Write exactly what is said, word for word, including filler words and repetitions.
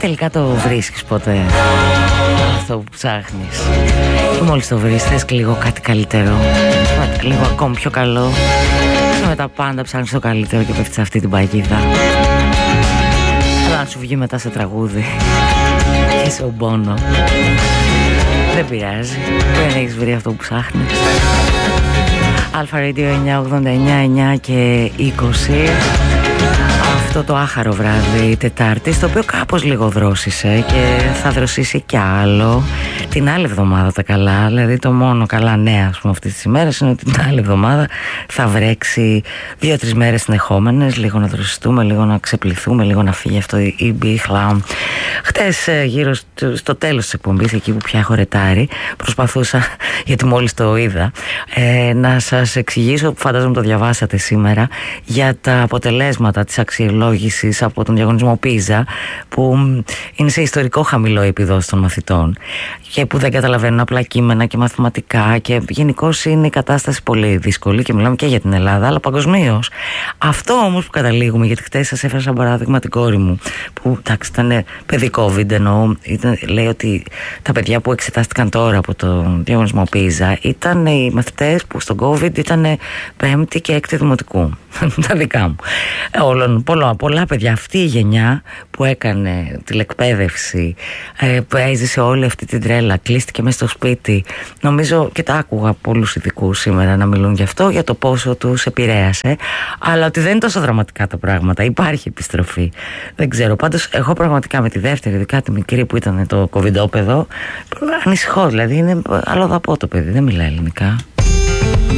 τελικά το βρίσκεις ποτέ αυτό που ψάχνεις? Και μόλις το βρεις θες και λίγο κάτι καλύτερο, λίγο ακόμη πιο καλό, και με τα πάντα ψάχνεις το καλύτερο και πέφτεις σε αυτή την παγίδα. Αλλά αν σου βγει μετά σε τραγούδι και σε ομπόνο, δεν πειράζει, δεν έχεις βρει αυτό που ψάχνεις. Αλφα Radio εννιά ογδόντα εννιά εννιά και είκοσι. Αυτό το άχαρο βράδυ Τετάρτης, το οποίο κάπως λίγο δρόσησε και θα δροσίσει κι άλλο την άλλη εβδομάδα τα καλά. Δηλαδή το μόνο καλά νέα, ας πούμε, αυτές τις ημέρες είναι ότι την άλλη εβδομάδα θα βρέξει δύο-τρεις μέρες συνεχόμενες, λίγο να δροσιστούμε, λίγο να ξεπληθούμε, λίγο να φύγει αυτό η μπίχλα. Χτες γύρω στο τέλος της εκπομπής, εκεί που πια έχω ρετάρει, προσπαθούσα, γιατί μόλις το είδα, ε, να σας εξηγήσω, που φαντάζομαι το διαβάσατε σήμερα, για τα αποτελέσματα της αξιολόγησης από τον διαγωνισμό Πίζα, που είναι σε ιστορικό χαμηλό επιδόσεις των μαθητών και που δεν καταλαβαίνουν απλά κείμενα και μαθηματικά, και γενικώς είναι η κατάσταση πολύ δύσκολη, και μιλάμε και για την Ελλάδα αλλά παγκοσμίως. Αυτό όμως που καταλήγουμε, γιατί χτες σας έφερα σαν παράδειγμα την κόρη μου, που εντάξει ήταν παιδί COVID, εννοώ, ήταν, λέει ότι τα παιδιά που εξετάστηκαν τώρα από τον διαγωνισμό Πίζα ήταν οι μαθητές που στον COVID ήταν πέμπτη και έκτη δημοτικού. Τα δικά μου. Όλων, πολλά, πολλά παιδιά. Αυτή η γενιά που έκανε τηλεκπαίδευση, ε, που έζησε όλη αυτή την τρέλα, κλείστηκε μέσα στο σπίτι. Νομίζω, και τα άκουγα πολλούς ειδικούς σήμερα να μιλούν γι' αυτό, για το πόσο τους επηρέασε, αλλά ότι δεν είναι τόσο δραματικά τα πράγματα. Υπάρχει επιστροφή. Δεν ξέρω. Πάντως, εγώ πραγματικά με τη δεύτερη, ειδικά τη μικρή που ήταν το κοβιντόπεδο, ανησυχώ. Δηλαδή, είναι αλλοδαπό το παιδί, δεν μιλάει ελληνικά.